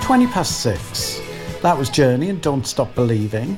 6:20. That was Journey and Don't Stop Believing.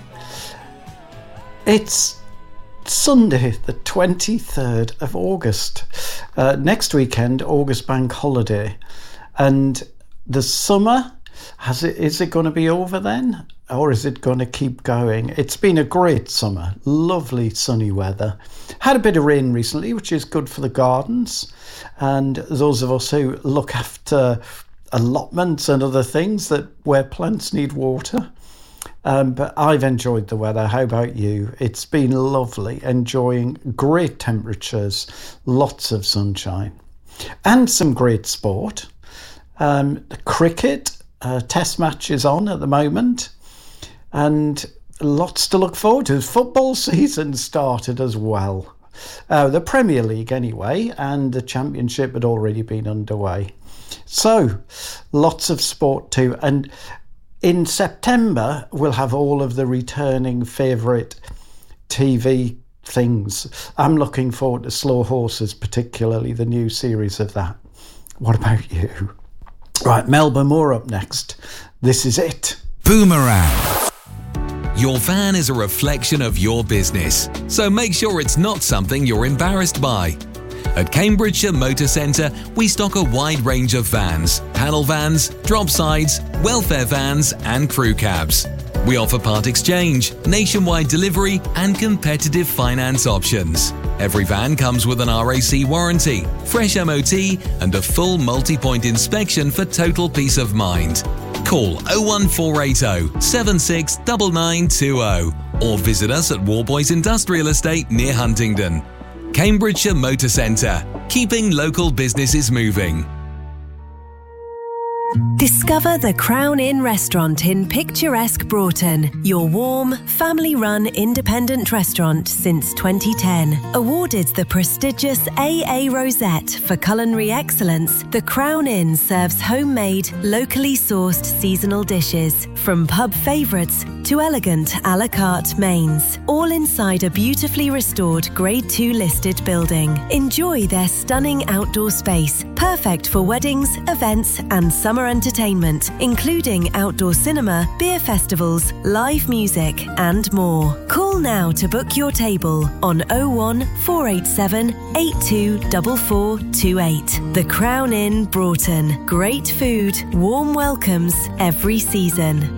It's Sunday, the 23rd of August. Next weekend, August Bank Holiday. And the summer, is it going to be over then? Or is it going to keep going? It's been a great summer. Lovely sunny weather. Had a bit of rain recently, which is good for the gardens. And those of us who look after allotments and other things where plants need water. But I've enjoyed the weather. How about you? It's been lovely, enjoying great temperatures, lots of sunshine, and some great sport. Cricket, test match is on at the moment, and lots to look forward to. Football season started as well. The Premier League anyway, and the Championship had already been underway. So, lots of sport too. And in September, we'll have all of the returning favourite TV things. I'm looking forward to Slow Horses, particularly the new series of that. What about you? Right, Melba Moore up next. This is it. Boomerang. Your van is a reflection of your business, so make sure it's not something you're embarrassed by. At Cambridgeshire Motor Centre, we stock a wide range of vans, panel vans, drop sides, welfare vans and crew cabs. We offer part exchange, nationwide delivery and competitive finance options. Every van comes with an RAC warranty, fresh MOT and a full multi-point inspection for total peace of mind. Call 01480 769920 or visit us at Warboys Industrial Estate near Huntingdon. Cambridgeshire Motor Centre, keeping local businesses moving. Discover the Crown Inn restaurant in picturesque Broughton, your warm, family-run independent restaurant since 2010. Awarded the prestigious AA Rosette for culinary excellence, the Crown Inn serves homemade, locally sourced seasonal dishes, from pub favourites to elegant a la carte mains, all inside a beautifully restored Grade 2 listed building. Enjoy their stunning outdoor space, perfect for weddings, events and summer entertainment, including outdoor cinema, beer festivals, live music and more. Call now to book your table on 01487 824428. The Crown Inn Broughton. Great food, warm welcomes every season.